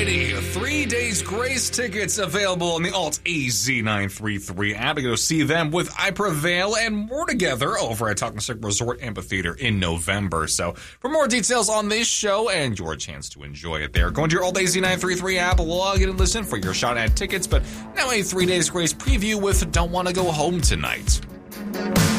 Alrighty, 3 Days Grace tickets available on the Alt AZ933 app to go see them with I Prevail and more together over at Talking Stick Resort Amphitheater in November. So for more details on this show and your chance to enjoy it there, go into your Alt AZ933 app, log in and listen for your shot at tickets. But now a 3 Days Grace preview with Don't Want to Go Home Tonight.